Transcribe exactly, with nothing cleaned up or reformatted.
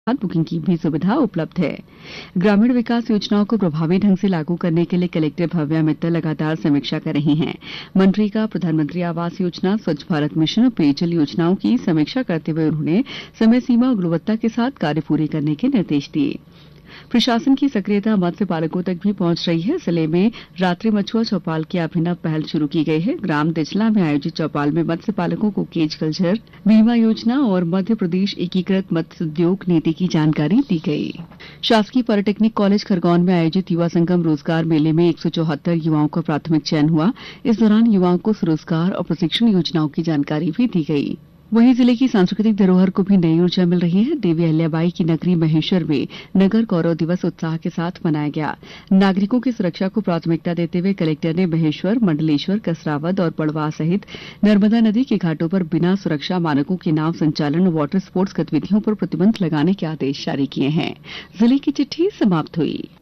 Booking की भी सुविधा उपलब्ध है। ग्रामीण विकास योजनाओं को प्रभावी ढंग से लागू करने के लिए कलेक्टर भव्या मित्तल लगातार समीक्षा कर रही हैं। मनरेगा, प्रधानमंत्री आवास योजना, स्वच्छ भारत मिशन और पेयजल योजनाओं की समीक्षा करते हुए उन्होंने समय सीमा और गुणवत्ता के साथ कार्य पूरे करने के निर्देश दिए। प्रशासन की सक्रियता मत्स्य पालकों तक भी पहुंच रही है। जिले में रात्रि मछुआ चौपाल की अभिनव पहल शुरू की गई है। ग्राम दिचला में आयोजित चौपाल में मत्स्य पालकों को केज कल्चर, बीमा योजना और मध्य प्रदेश एकीकृत मत्स्य उद्योग नीति की जानकारी दी गई। शासकीय पॉलिटेक्निक कॉलेज खरगोन में आयोजित युवा संगम रोजगार मेले में एक सौ चौहत्तर युवाओं का प्राथमिक चयन हुआ। इस दौरान युवाओं को स्वरोजगार और प्रशिक्षण योजनाओं की जानकारी भी दी गई। वहीं जिले की सांस्कृतिक धरोहर को भी नई ऊर्जा मिल रही है। देवी अहिल्याबाई की नगरी महेश्वर में नगर गौरव दिवस उत्साह के साथ मनाया गया। नागरिकों की सुरक्षा को प्राथमिकता देते हुए कलेक्टर ने महेश्वर, मंडलेश्वर, कसरावद और पड़वा सहित नर्मदा नदी के घाटों पर बिना सुरक्षा मानकों के नाव संचालन और वाटर स्पोर्ट्स गतिविधियों पर प्रतिबंध लगाने के आदेश जारी किए हैं। जिले की चिट्ठी समाप्त हुई।